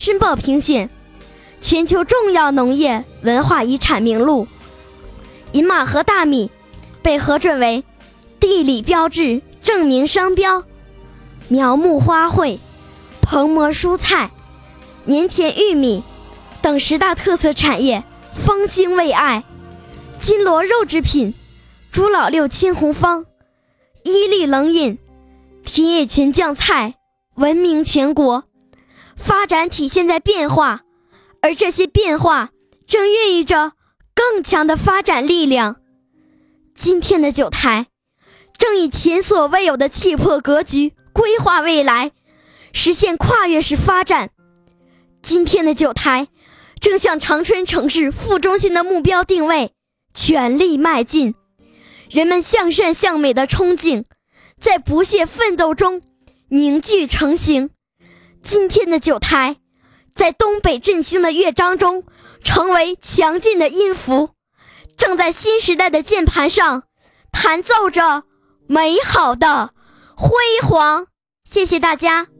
申报评选全球重要农业文化遗产名录。饮马和大米被核准为地理标志证明商标。苗木花卉、蓬膜蔬菜、粘田玉米等10大特色产业方兴未艾。金锣肉制品、猪老六青红方、伊利冷饮、田野全酱菜闻名全国。发展体现在变化，而这些变化正孕育着更强的发展力量。今天的九台正以前所未有的气魄格局规划未来，实现跨越式发展。今天的九台正向长春城市副中心的目标定位全力迈进。人们向善向美的憧憬在不懈奋斗中凝聚成型。今天的九台在东北振兴的乐章中成为强劲的音符，正在新时代的键盘上弹奏着美好的辉煌。谢谢大家。